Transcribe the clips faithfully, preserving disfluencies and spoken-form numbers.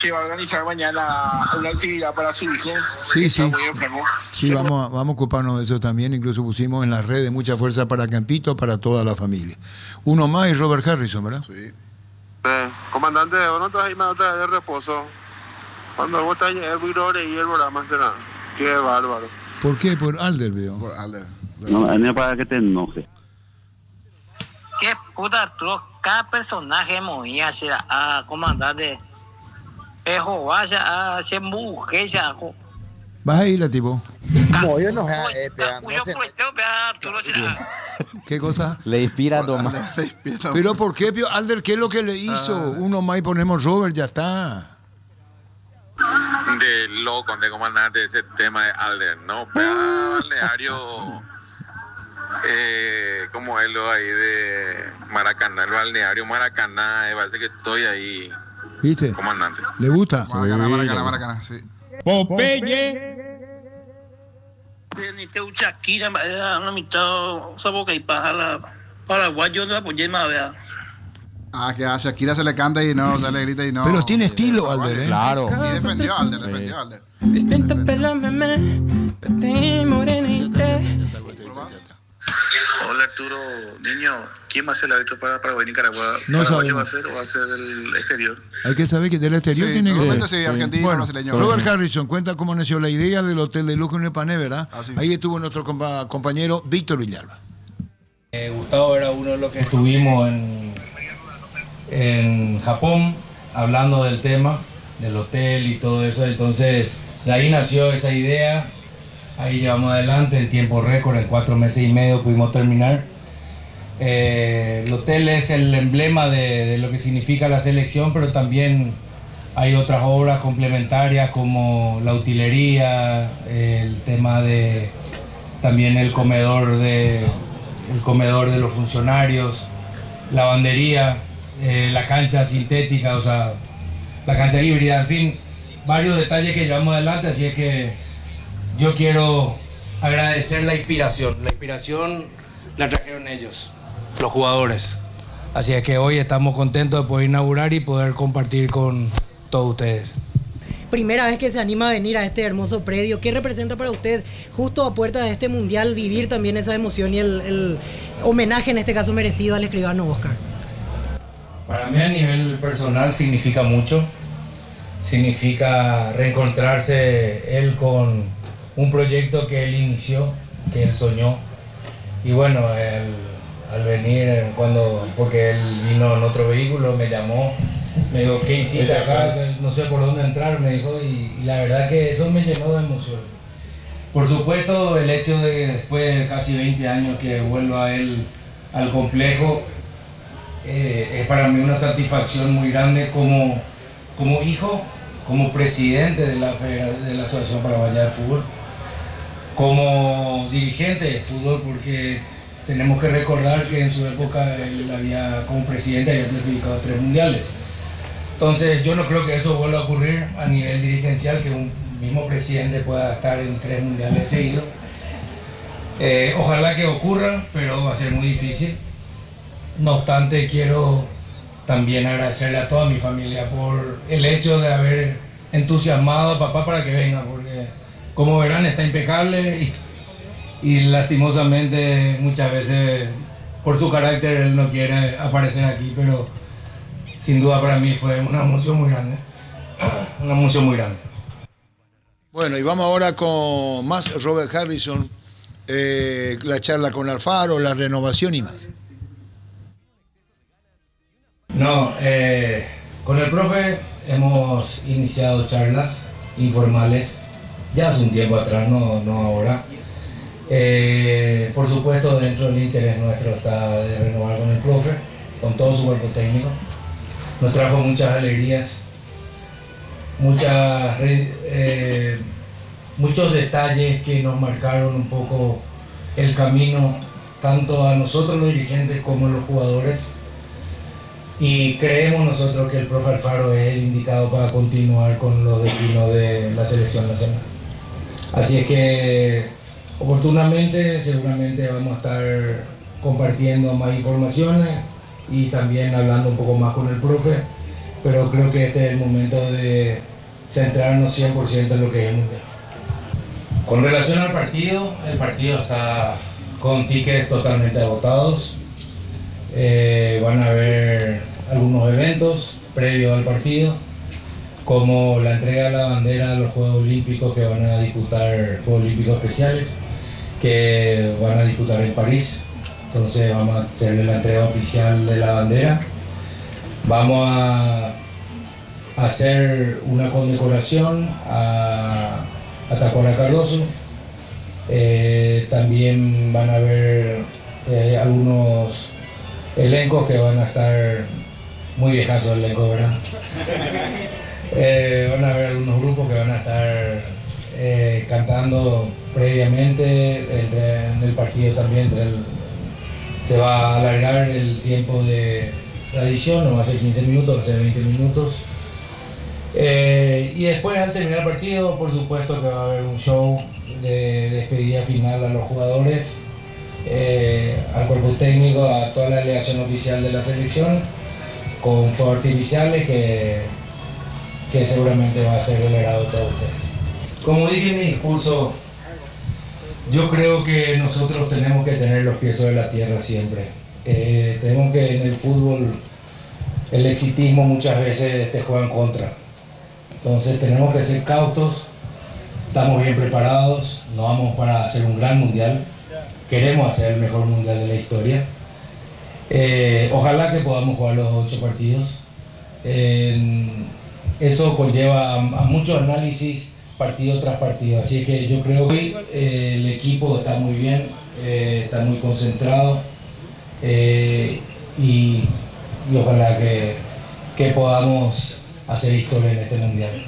que va a organizar mañana una actividad para su hijo. Sí, sí. Está muy enfermo. Sí, vamos a, vamos a ocuparnos de eso también. Incluso pusimos en las redes mucha fuerza para Campito, para toda la familia. Uno más es Robert Harrison, ¿verdad? Sí. Eh, comandante, vos no estás ahí más otra vez de reposo. Cuando vos estás en el virore y el programa será. Qué bárbaro. ¿Por qué? Por Alder, veo. Por Alder. No, a mí me parece que te enoje. Qué puta, Arturo, cada personaje movía hacia a comandante. Ejo, vaya a ser mujer ya. ¿Vas a ir, tipo? No, yo no sé, eh, pero no sé. ¿Qué cosa? Le inspira a tomar. ¿Pero por qué, Pio? Alder, ¿qué es lo que le hizo? Ah, Uno más y ponemos Robert, ya está. De loco, de comandante, ese tema de Alder, ¿no? Pero balneario, eh, como es lo ahí de Maracaná, el balneario Maracaná, me parece que estoy ahí. ¿Viste? Comandante. ¿Le gusta? Maracaná, Maracaná, Maracaná, sí. Popeye. Ni te Shakira, una mitad, sabo que para Paraguay, yo no apoyé más, vea. Ah, que a Shakira se le canta y no, se le grita y no. Pero tiene estilo, Alder, ¿eh? Claro. Y defendió a Alder, defendió a Alder. Distinta pela meme, pete morenita. Hola Arturo, niño, ¿quién va a ser el árbitro para Paraguay y Nicaragua? No ¿Paraguay sabemos. va a ser o va a ser del exterior? Hay que saber que del exterior Sí, tiene que normalmente ser. sí, argentino, Bueno, brasileño. Robert Harrison cuenta cómo nació la idea del hotel de lujo en Ipané, ¿verdad? Ah, sí. Ahí estuvo nuestro compa- compañero Víctor Villalba. Eh, Gustavo era uno de los que estuvimos en, en Japón hablando del tema, del hotel y todo eso. Entonces, de ahí nació esa idea. Ahí llevamos adelante en tiempo récord, en cuatro meses y medio pudimos terminar. Eh, el hotel es el emblema de, de lo que significa la selección, pero también hay otras obras complementarias como la utilería, el tema de también el comedor de, el comedor de los funcionarios, lavandería, eh, la cancha sintética, o sea, la cancha híbrida, en fin, varios detalles que llevamos adelante, así es que yo quiero agradecer la inspiración. La inspiración la trajeron ellos, los jugadores. Así es que hoy estamos contentos de poder inaugurar y poder compartir con todos ustedes. Primera vez que se anima a venir a este hermoso predio. ¿Qué representa para usted, justo a puerta de este mundial, vivir también esa emoción y el, el homenaje, en este caso merecido, al escribano Oscar? Para mí a nivel personal significa mucho. Significa reencontrarse él con un proyecto que él inició, que él soñó. Y bueno, él, al venir, cuando, porque él vino en otro vehículo, me llamó, me dijo, ¿qué hiciste acá? No sé por dónde entrar, me dijo, y, y la verdad que eso me llenó de emoción. Por supuesto, el hecho de que después de casi veinte años que vuelva él al complejo, eh, es para mí una satisfacción muy grande como, como hijo, como presidente de la, de la Asociación Paraguaya de Fútbol, como dirigente de fútbol, porque tenemos que recordar que en su época él había, como presidente, había clasificado tres mundiales. Entonces yo no creo que eso vuelva a ocurrir a nivel dirigencial, que un mismo presidente pueda estar en tres mundiales seguidos. Eh, ojalá que ocurra, pero va a ser muy difícil. No obstante, quiero también agradecerle a toda mi familia por el hecho de haber entusiasmado a papá para que venga, porque como verán está impecable y, y lastimosamente muchas veces por su carácter él no quiere aparecer aquí, pero sin duda para mí fue una emoción muy grande, una emoción muy grande. Bueno, y vamos ahora con más Robert Harrison, eh, la charla con Alfaro, la renovación y más. No, eh, con el profe hemos iniciado charlas informales ya hace un tiempo atrás, no, no ahora. Eh, por supuesto, dentro del interés nuestro está de renovar con el profe, con todo su cuerpo técnico. Nos trajo muchas alegrías, muchas, eh, muchos detalles que nos marcaron un poco el camino, tanto a nosotros los dirigentes como a los jugadores. Y creemos nosotros que el profe Alfaro es el indicado para continuar con los destinos de la selección nacional. Así es que oportunamente seguramente vamos a estar compartiendo más informaciones y también hablando un poco más con el profe pero creo que este es el momento de centrarnos cien por ciento en lo que es el mundial. Con relación al partido, el partido está con tickets totalmente agotados. Eh, van a haber algunos eventos previos al partido, como la entrega de la bandera a los Juegos Olímpicos que van a disputar, Juegos Olímpicos Especiales, que van a disputar en París. Entonces vamos a hacerle la entrega oficial de la bandera. Vamos a hacer una condecoración a, a Tacuara Cardoso. Eh, también van a haber eh, algunos elencos que van a estar muy viejazos, el elenco, ¿verdad? Eh, van a haber algunos grupos que van a estar eh, cantando previamente entre, en el partido también. Entre el, se va a alargar el tiempo de la edición, no va a ser quince minutos, va a ser veinte minutos. Eh, y después, al terminar el partido, por supuesto que va a haber un show de despedida final a los jugadores, eh, al cuerpo técnico, a toda la delegación oficial de la selección, con fuegos artificiales que, que seguramente va a ser del agrado de todos ustedes. Como dije en mi discurso, yo creo que nosotros tenemos que tener los pies sobre la tierra siempre. Eh, tenemos que en el fútbol el exitismo muchas veces te juega en contra. Entonces tenemos que ser cautos, estamos bien preparados, nos vamos para hacer un gran mundial, queremos hacer el mejor mundial de la historia. Eh, ojalá que podamos jugar los ocho partidos. Eh, eso conlleva a, a mucho análisis partido tras partido, así que yo creo que hoy eh, el equipo está muy bien, eh, está muy concentrado eh, y, y ojalá que, que podamos hacer historia en este mundial.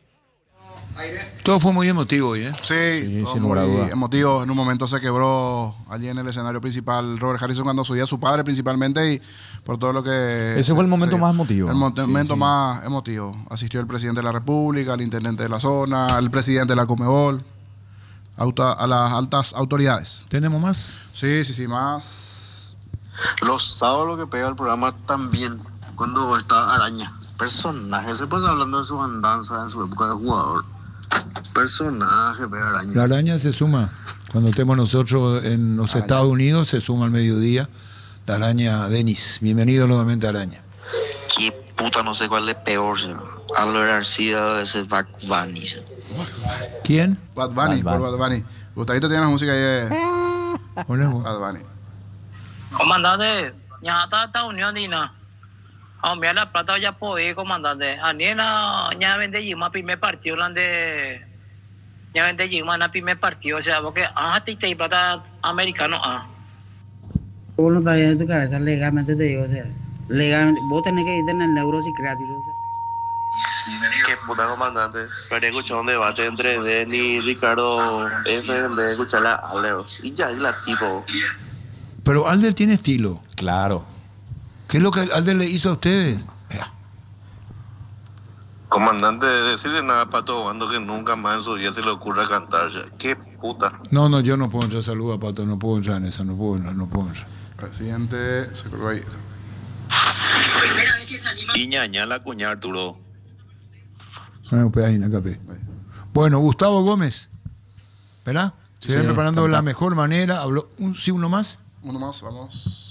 Todo fue muy emotivo hoy, ¿eh? Sí, Sí, todo sin lugar a muy duda. emotivo. En un momento se quebró allí en el escenario principal Robert Harrison cuando subía a su padre principalmente y por todo lo que... Ese se- fue el momento se- más emotivo. El mo- Sí, momento sí. más emotivo. Asistió el presidente de la República, el intendente de la zona, el presidente de la Conmebol, auto- a las altas autoridades. ¿Tenemos más? Sí, sí, sí, más... Los sábados lo que pega el programa también, cuando está Araña. Personaje, se pasa hablando de su andanza en su época de jugador. Personaje, pega Araña. La araña se suma. Cuando estemos nosotros en los Estados Unidos, se suma al mediodía la araña Denis. Bienvenido nuevamente a Araña. Qué puta, no sé cuál es peor, ¿no? Albert Arcida o ese Bad Bunny. ¿Quién? Bad Bunny, Bad por Bad Bunny. Gustavito tiene la música ahí de Hola, vos. Bad Bunny. Comandante, ya está esta unión dina. A enviar la plata ya podí, comandante. Aniela, ya vende Yima primer partido, de ya vende Yima en la primer partido, o sea, porque ah, te te plata americano ah. Vos no estás bien en tu cabeza, legalmente te digo, o sea, legalmente, vos tenés que ir en el neuro psiquiátrico, o sea. Qué puta, comandante. Quería escuchar un debate entre Denny y Ricardo F en vez de escuchar a Alder. Y ya es la tipo. Pero Alder tiene estilo. Claro. ¿Qué es lo que Alder le hizo a ustedes? Comandante, decirle nada a Pato Bando que nunca más en su vida se le ocurra cantar. Ya. Qué puta. No, no, yo no puedo entrar. Saluda, Pato. No puedo entrar en eso. No puedo entrar. No puedo entrar. El siguiente se colgó ahí. Y ñaña la cuña Arturo. Ah, un pedacito acá, pe. Bueno, Gustavo Gómez. ¿Verdad? Se Sí, viene preparando de la canta. mejor manera. Habló. Un, sí, uno más. Uno más, vamos.